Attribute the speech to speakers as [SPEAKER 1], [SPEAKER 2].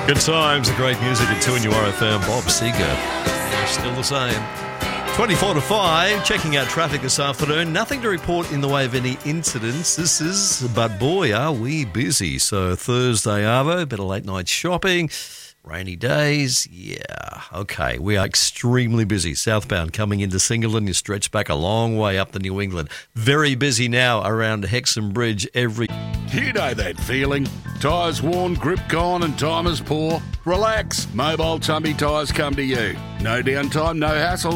[SPEAKER 1] Good times, the great music at 2 and URFM. Bob Seger, still the same. 24 to 5, checking out traffic this afternoon. Nothing to report in the way of any incidences, but boy, are we busy. So Thursday, Arvo, bit of late night shopping, rainy days, yeah, okay. We are extremely busy. Southbound coming into Singleton, you stretch back a long way up to New England. Very busy now around Hexham Bridge every...
[SPEAKER 2] You know that feeling. Tyres worn, grip gone and time is poor. Relax. Mobile Tumby Tyres come to you. No downtime, no hassles.